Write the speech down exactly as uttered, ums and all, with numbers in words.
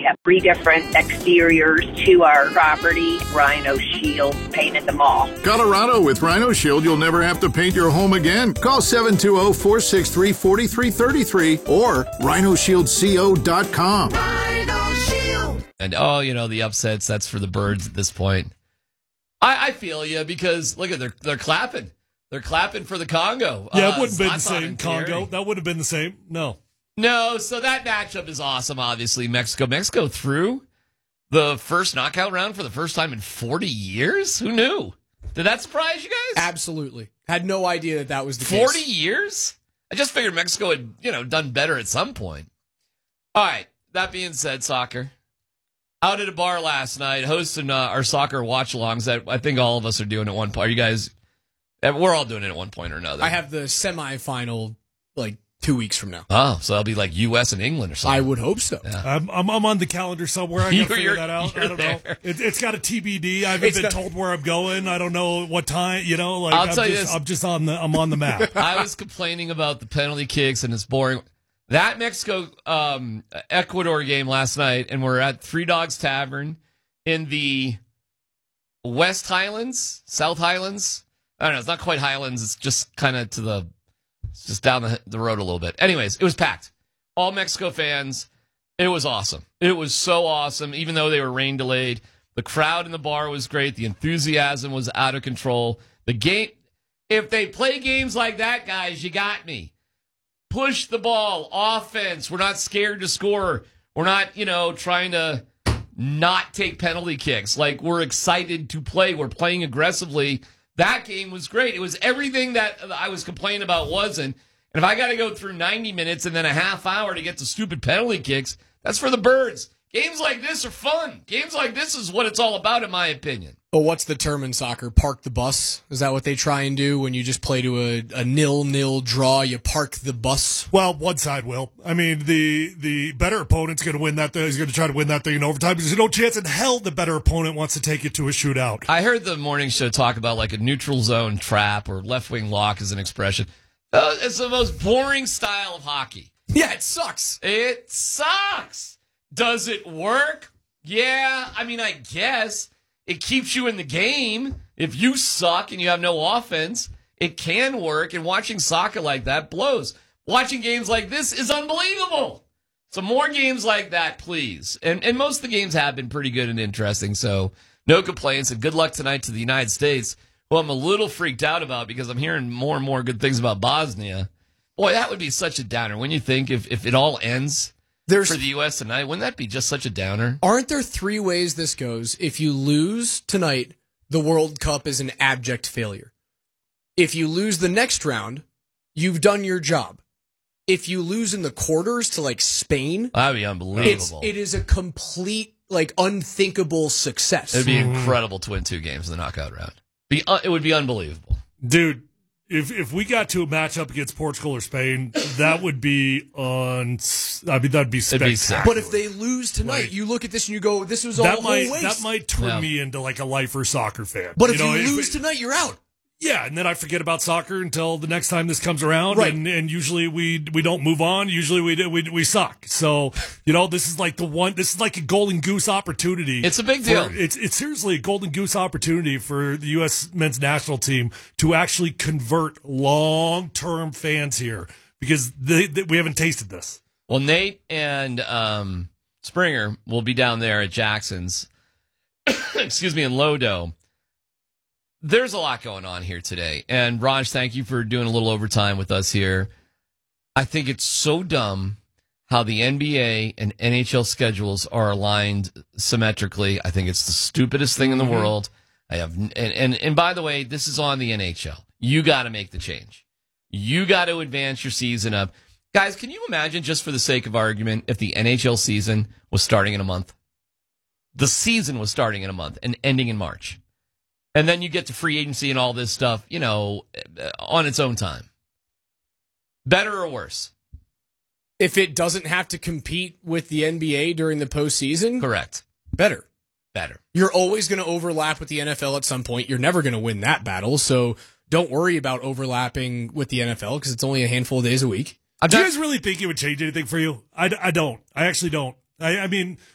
have three different exteriors to our property. Rhino Shield painted them all. Colorado, with Rhino Shield, you'll never have to paint your home again. Call seven two zero, four six three, four three three three or rhino shield co dot com. Rhino Shield. And, oh, you know, the upsets, that's for the birds at this point. I, I feel you because, look at, they're, they're clapping. They're clapping for the Congo. Yeah, uh, it wouldn't have been the Zlatan same Congo. Thierry. That would have been the same. No. No, so that matchup is awesome, obviously. Mexico. Mexico through the first knockout round for the first time in forty years? Who knew? Did that surprise you guys? Absolutely. Had no idea that that was the forty case. years? I just figured Mexico had, you know, done better at some point. All right, that being said, soccer. Out at a bar last night, hosting uh, our soccer watch-alongs that I think all of us are doing at one point. Are you guys, we're all doing it at one point or another. I have the semifinal, like, two weeks from now. Oh, so that'll be like U S and England or something. I would hope so. Yeah. I'm, I'm I'm on the calendar somewhere. I You're- gotta figure you're- that out. I you're don't there. know. It, it's got a T B D. I haven't It's been got- told where I'm going. I don't know what time. You know, like I'll I'm tell you just, this. I'm just on the I'm on the map. I was complaining about the penalty kicks and it's boring. That Mexico um, Ecuador game last night, and we're at Three Dogs Tavern in the West Highlands, South Highlands. I don't know. It's not quite Highlands. It's just kind of to the, it's just down the, the road a little bit. Anyways, it was packed. All Mexico fans. It was awesome. It was so awesome, even though they were rain delayed. The crowd in the bar was great. The enthusiasm was out of control. The game, if they play games like that, guys, you got me. Push the ball, offense. We're not scared to score. We're not, you know, trying to not take penalty kicks. Like, we're excited to play. We're playing aggressively. That game was great. It was everything that I was complaining about wasn't. And if I got to go through ninety minutes and then a half hour to get to stupid penalty kicks, that's for the birds. Games like this are fun. Games like this is what it's all about, in my opinion. But what's the term in soccer? Park the bus? Is that what they try and do when you just play to a, a nil-nil draw? You park the bus? Well, one side will. I mean, the the better opponent's going to win that. He's going to try to win that thing in overtime. There's no chance in hell the better opponent wants to take it to a shootout. I heard the morning show talk about like a neutral zone trap or left wing lock as an expression. Uh, it's the most boring style of hockey. Yeah, it sucks. It sucks. Does it work? Yeah, I mean, I guess. It keeps you in the game. If you suck and you have no offense, it can work. And watching soccer like that blows. Watching games like this is unbelievable. So more games like that, please. And and most of the games have been pretty good and interesting. So no complaints. And good luck tonight to the United States, who I'm a little freaked out about because I'm hearing more and more good things about Bosnia. Boy, that would be such a downer. When you think if, if it all ends There's, for the U S tonight, wouldn't that be just such a downer? aren't there three ways this goes? If you lose tonight, the World Cup is an abject failure. If you lose the next round, you've done your job. If you lose in the quarters to like Spain, That would be it's, unbelievable. it is a complete, like, unthinkable success. It would be incredible to win two games in the knockout round. Be uh, It would be unbelievable. Dude, if if we got to a matchup against Portugal or Spain, that would be on. I mean, that'd be It'd be sick. spectacular. But if they lose tonight, Like, you look at this and you go, this was all that a might whole waste. that might turn Yeah. me into like a lifer soccer fan. but if know, you lose tonight, you're out. yeah, and then I forget about soccer until the next time this comes around, Right. and, and usually we we don't move on. Usually we do- we we suck. So you know, this is like the one. This is like a golden goose opportunity. It's a big for- deal. It's it's seriously a golden goose opportunity for the U S men's national team to actually convert long term fans here because they, they, we haven't tasted this. Well, Nate and um, Springer will be down there at Jackson's, excuse me, in Lodo. There's a lot going on here today. And Raj, thank you for doing a little overtime with us here. I think it's so dumb how the N B A and N H L schedules are aligned symmetrically. I think it's the stupidest thing in the Mm-hmm. world. I have, and, and, and by the way, this is on the N H L. You got to make the change. You got to advance your season up. Guys, can you imagine, just for the sake of argument, if the N H L season was starting in a month? The season was starting in a month and ending in March. And then you get to free agency and all this stuff, you know, on its own time. Better or worse? If it doesn't have to compete with the N B A during the postseason, Correct. better. Better. You're always going to overlap with the N F L at some point. You're never going to win that battle. So don't worry about overlapping with the N F L because it's only a handful of days a week. I'm Do you not- guys really think it would change anything for you? I, I don't. I actually don't. I, I mean,